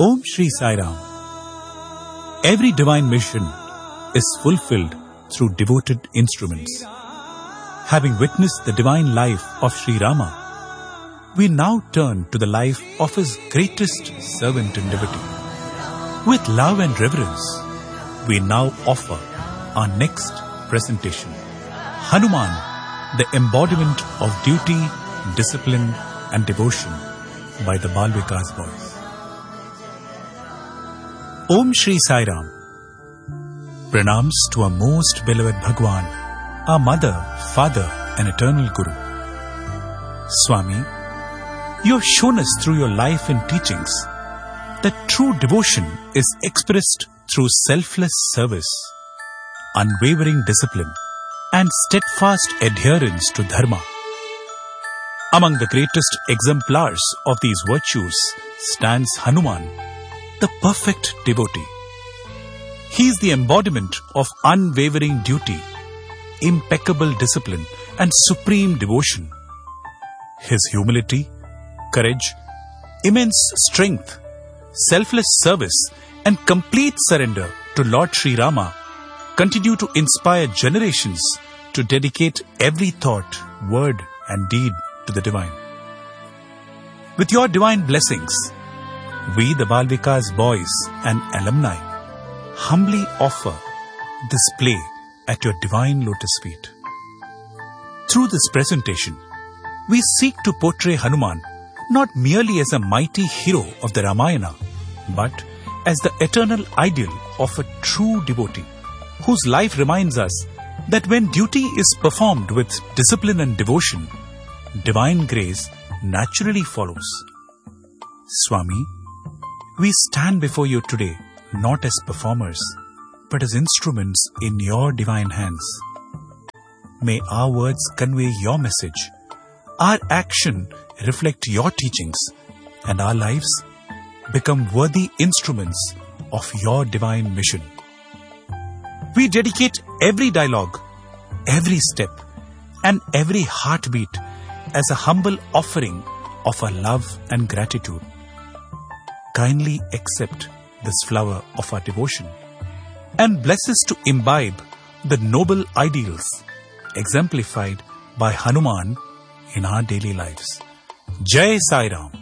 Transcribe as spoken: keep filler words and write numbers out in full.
Om Shri Sai Ram. Every divine mission is fulfilled through devoted instruments. Having witnessed the divine life of Sri Rama, we now turn to the life of his greatest servant and devotee. With love and reverence, we now offer our next presentation. Hanuman, the embodiment of duty, discipline and devotion by the Bal Vikas Boys. Om Shri Sai Ram. Pranams to our most beloved Bhagwan, our mother, father and eternal Guru. Swami, you have shown us through your life and teachings that true devotion is expressed through selfless service, unwavering discipline and steadfast adherence to dharma. Among the greatest exemplars of these virtues stands Hanuman, the perfect devotee. He is the embodiment of unwavering duty, impeccable discipline and supreme devotion. His humility, courage, immense strength, selfless service and complete surrender to Lord Sri Rama continue to inspire generations to dedicate every thought, word and deed to the divine. With your divine blessings, we the Bal Vikas Boys and alumni humbly offer this play at your divine lotus feet. Through this presentation, we seek to portray Hanuman not merely as a mighty hero of the Ramayana, but as the eternal ideal of a true devotee, whose life reminds us that when duty is performed with discipline and devotion, divine grace naturally follows. Swami, we stand before you today not as performers, but as instruments in your divine hands. May our words convey your message, our action reflect your teachings, and our lives become worthy instruments of your divine mission. We dedicate every dialogue, every step, and every heartbeat as a humble offering of our love and gratitude. Kindly accept this flower of our devotion and bless us to imbibe the noble ideals exemplified by Hanuman in our daily lives. Jai Sai Ram.